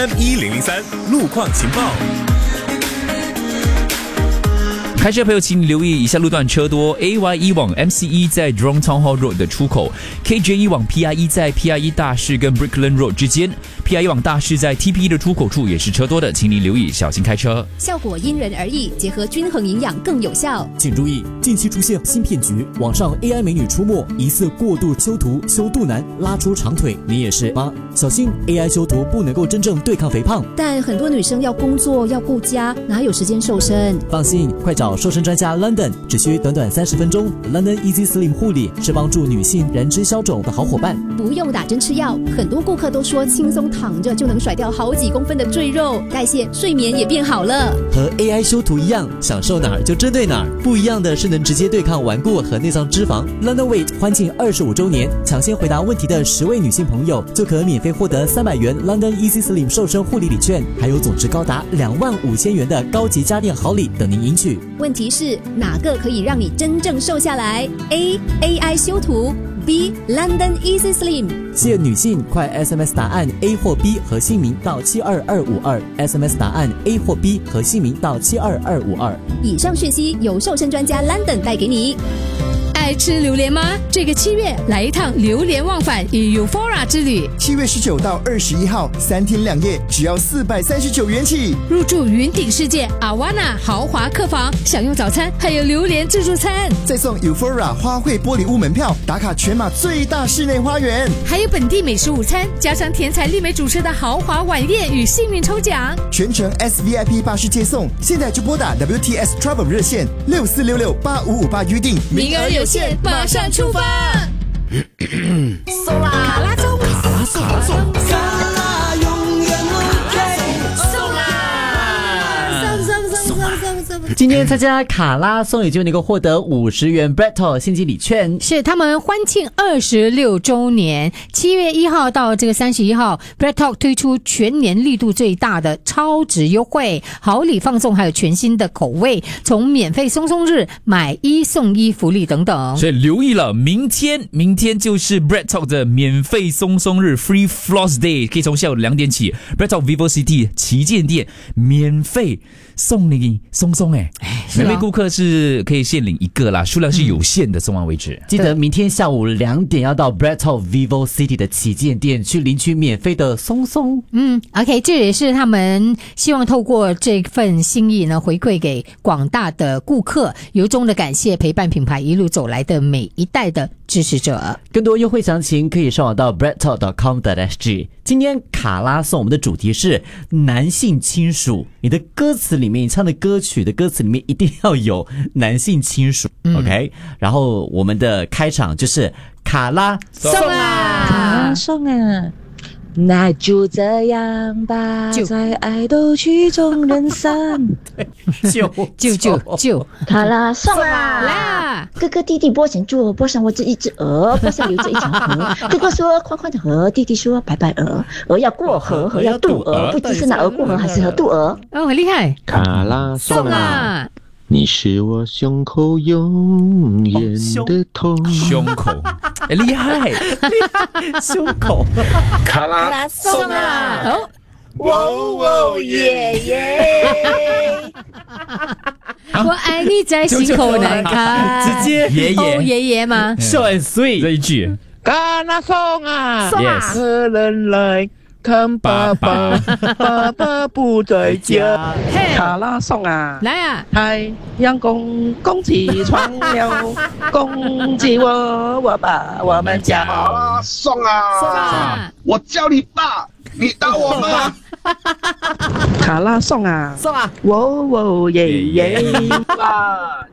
M1003 路况情报。 开车朋友请留意以下路段车多 ：AY1 往 MCE 在 Jurong Town Hall Road 的出口 ，KJ1 往 PRE 在 PRE 大市跟 Brickland Road 之间 ，PRE 往大市在 TPE 的出口处也是车多的，请您留意，小心开车。 效果因人而异，结合均衡营养更有效。 请注意，近期出现新骗局，网上 AI 美女出没，疑似过度修图、修肚腩、拉出长腿，你也是吗？小心 AI 修图不能够真正对抗肥胖。 但很多女生要工作要顾家，哪有时间瘦身？ 放心，快找瘦身专家 London， 只需短短30分钟。London Easy Slim 护理是帮助女性燃脂消肿的好伙伴， 不用打针吃药。很多顾客都说轻松躺着就能甩掉好几公分的赘肉，代谢、睡眠也变好了。 和 AI 修图一样，享受哪儿就针对哪儿。不一样的是能直接对抗顽固和内脏脂肪。London Weight 欢庆25周年，抢先回答问题的10位女性朋友就可免费获得300元 London Easy Slim 瘦身护理礼券，还有总值高达25000元的高级家电好礼等您赢取。 问题是哪个可以让你真正瘦下来 ？A. AI 修图 B. London Easy Slim。 谢女性，快 SMS 答案 A 或 B 和姓名到72252 ，SMS 答案 A 或 B 和姓名到72252。 以上讯息由瘦身专家 London 带给你。 爱吃榴莲吗？这个7月来一趟榴莲忘返与 Euphora 之旅。 7月19到21号，3天2夜，只要439元起。 入住云顶世界 Awana 豪华客房，享用早餐，还有榴莲自助餐， 再送 Euphora 花卉玻璃屋门票，打卡全马最大室内花园， 还有本地美食午餐，加上甜彩丽美主持的豪华晚宴与幸运抽奖， 全程 SVIP 巴士接送。现在就拨打 WTS Travel 热线64668558预定， 名额有限，马上出发。 送啦！卡拉松， 卡拉送， 送啦！永远 OK， 送啦！送。 今天参加卡拉送也就能够获得50元 Breadtalk 现金礼券。 是他们欢庆26周年，7月1号到这个31号 Breadtalk 推出全年力度最大的超值优惠，好礼放送，还有全新的口味，从免费松松日、买1送1福利等等。 所以留意了，明天就是 Breadtalk 的免费松松日 Free Floss Day， 可以从下午2点起 Breadtalk Vivo City 旗舰店免费送你松松每位顾客是可以限领1个啦，数量是有限的，送完为止。 记得明天下午2点要到 Breadtalk Vivo City 的旗舰店去领取免费的松松。 OK， 这也是他们希望透过这份心意呢，回馈给广大的顾客，由衷的感谢陪伴品牌一路走来的每一代的支持者。 更多优惠详情可以上网到 breadtalk.com.sg。今天卡拉送我们的主题是男性亲属，你的歌词里面，你唱的歌曲的歌词里面一定要有男性亲属，OK？ 然后我们的开场就是卡拉送啊， 卡拉送啊，那就这样吧，在爱斗曲中人生。 就卡拉送来啊！ 啊！ 哥哥弟弟拨成柱，拨上我这一只鹅，拨上流着一条河。哥哥说宽宽的河，弟弟说白白鹅。鹅要过河，河要渡鹅，不知是哪鹅过河还是河渡鹅。 哦，很厉害！ 卡拉送啊！你是我胸口永远的痛。 胸口，厉害， 胸口。 卡拉送啊！ 哦， 哇哦耶耶！ 我爱你在心口难开。 直接爷爷哦，爷爷吗？ Short and sweet 这一句。 卡拉送啊！ 送啊！ 客人来看爸爸，爸爸不在家。卡拉送啊！ 来啊！ 太阳公起床了，公鸡我把我们家。 卡拉送啊！ 送啊！ 我叫你爸，你当我妈。 卡拉送啊！ 送啊！ 喔喔耶耶！ 爸，